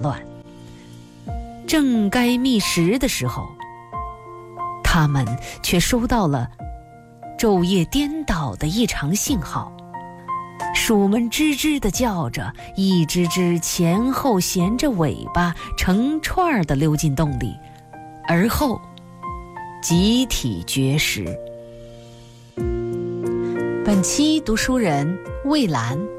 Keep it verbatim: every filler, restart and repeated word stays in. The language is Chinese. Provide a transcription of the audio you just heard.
乱。正该觅食的时候，他们却收到了昼夜颠倒的异常信号。鼠们吱吱地叫着，一只只前后衔着尾巴，成串地溜进洞里，而后集体绝食。本期读书人魏兰